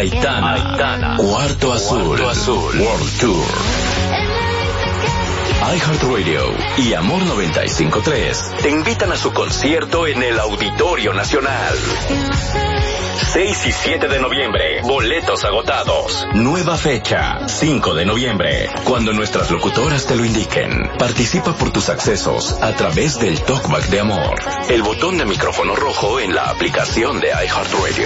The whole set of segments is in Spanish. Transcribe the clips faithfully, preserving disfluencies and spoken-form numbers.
Aitana, Aitana, Cuarto Azul, Cuarto Azul, World Tour. iHeartRadio y Amor noventa y cinco punto tres te invitan a su concierto en el Auditorio Nacional. seis y siete de noviembre, boletos agotados. Nueva fecha, cinco de noviembre, cuando nuestras locutoras te lo indiquen. Participa por tus accesos a través del Talkback de Amor. El botón de micrófono rojo en la aplicación de iHeartRadio.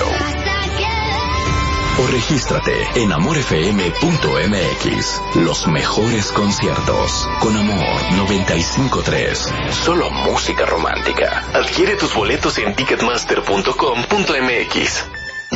O regístrate en amor f m punto m x. Los mejores conciertos con Amor noventa y cinco punto tres. Solo música romántica. Adquiere tus boletos en ticketmaster punto com punto m x.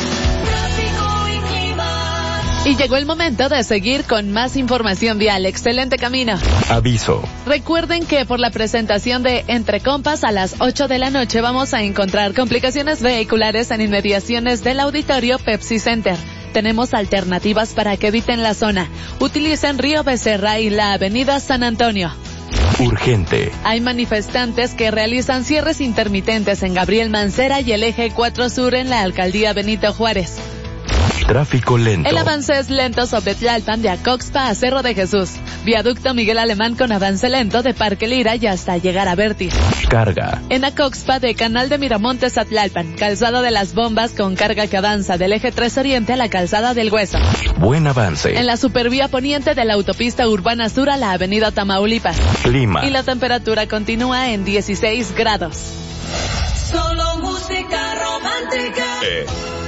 Y llegó el momento de seguir con más información vial. Excelente camino. Aviso. Recuerden que por la presentación de Entre Compas a las ocho de la noche vamos a encontrar complicaciones vehiculares en inmediaciones del auditorio Pepsi Center. Tenemos alternativas para que eviten la zona. Utilicen Río Becerra y la avenida San Antonio. Urgente. Hay manifestantes que realizan cierres intermitentes en Gabriel Mancera y el eje cuatro Sur en la alcaldía Benito Juárez. Tráfico lento. El avance es lento sobre Tlalpan de Acoxpa a Cerro de Jesús. Viaducto Miguel Alemán con avance lento de Parque Lira y hasta llegar a Vértiz. Carga. En Acoxpa de Canal de Miramontes a Tlalpan. Calzada de las Bombas con carga que avanza del eje tres Oriente a la calzada del Hueso. Buen avance. En la supervía poniente de la autopista urbana sur a la avenida Tamaulipas. Clima. Y la temperatura continúa en dieciséis grados. Solo música romántica. Eh.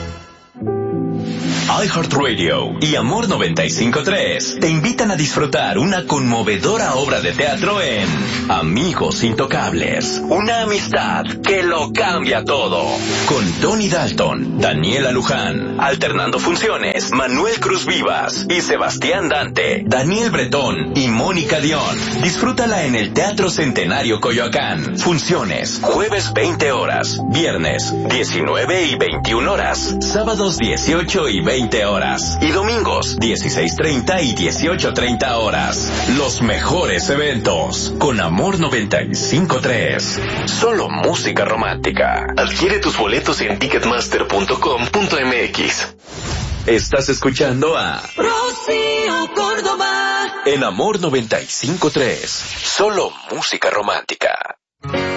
iHeartRadio y Amor noventa y cinco punto tres te invitan a disfrutar una conmovedora obra de teatro en Amigos Intocables. Una amistad que lo cambia todo. Con Tony Dalton, Daniela Luján, alternando funciones, Manuel Cruz Vivas y Sebastián Dante, Daniel Bretón y Mónica Dion. Disfrútala en el Teatro Centenario Coyoacán. Funciones, jueves veinte horas, viernes diecinueve y veintiuna horas, sábados dieciocho y veinte horas y domingos dieciséis treinta y dieciocho treinta horas. Los mejores eventos con Amor noventa y cinco punto tres. Solo música romántica. Adquiere tus boletos en ticketmaster punto com punto m x. Estás escuchando a Rocío Córdoba en Amor noventa y cinco punto tres. Solo música romántica.